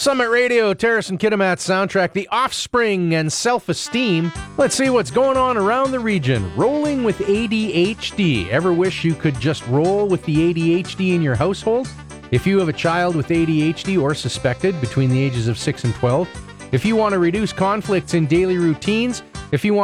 Summit Radio, Terrace and Kitimat soundtrack, The Offspring and Self-Esteem. Let's see what's going on around the region. Rolling with ADHD. Ever wish you could just roll with the ADHD in your household? If you have a child with ADHD or suspected between the ages of 6 and 12, if you want to reduce conflicts in daily routines, if you want